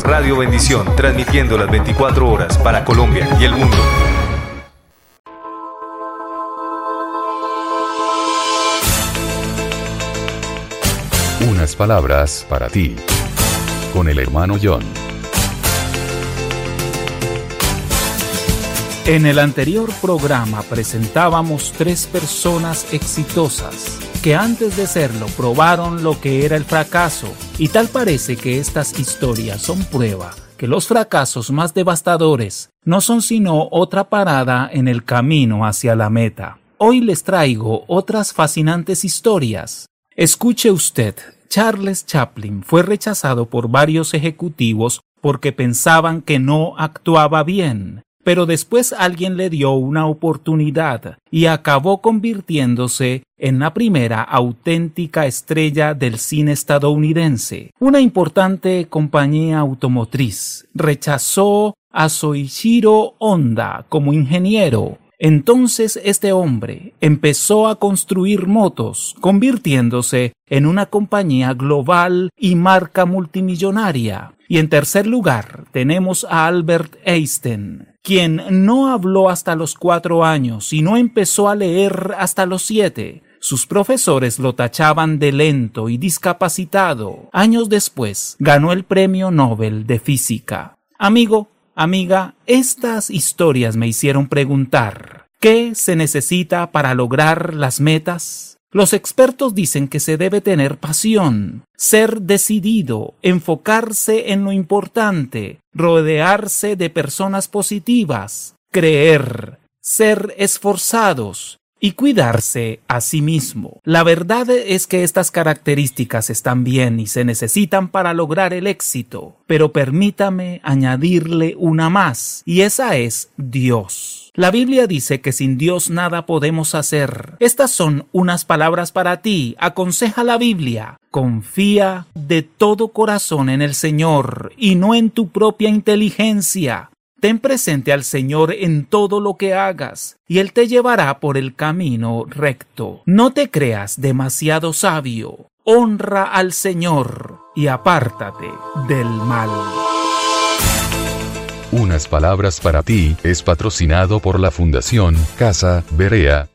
Radio Bendición, transmitiendo las 24 horas para Colombia y el mundo. Unas palabras para ti, con el hermano John. En el anterior programa presentábamos 3 personas exitosas que antes de serlo probaron lo que era el fracaso, y tal parece que estas historias son prueba que los fracasos más devastadores no son sino otra parada en el camino hacia la meta. Hoy les traigo otras fascinantes historias. Escuche usted, Charles Chaplin fue rechazado por varios ejecutivos porque pensaban que no actuaba bien. Pero después alguien le dio una oportunidad y acabó convirtiéndose en la primera auténtica estrella del cine estadounidense. Una importante compañía automotriz rechazó a Soichiro Honda como ingeniero. Entonces este hombre empezó a construir motos, convirtiéndose en una compañía global y marca multimillonaria. Y en tercer lugar tenemos a Albert Einstein, quien no habló hasta los 4 años y no empezó a leer hasta los 7. Sus profesores lo tachaban de lento y discapacitado. Años después ganó el Premio Nobel de Física. Amigo, amiga, estas historias me hicieron preguntar, ¿qué se necesita para lograr las metas? Los expertos dicen que se debe tener pasión, ser decidido, enfocarse en lo importante, rodearse de personas positivas, creer, ser esforzados y cuidarse a sí mismo. La verdad es que estas características están bien y se necesitan para lograr el éxito, pero permítame añadirle una más, y esa es Dios. La Biblia dice que sin Dios nada podemos hacer. Estas son unas palabras para ti. Aconseja la Biblia. Confía de todo corazón en el Señor y no en tu propia inteligencia. Ten presente al Señor en todo lo que hagas, y Él te llevará por el camino recto. No te creas demasiado sabio. Honra al Señor y apártate del mal. Unas palabras para ti es patrocinado por la Fundación Casa Berea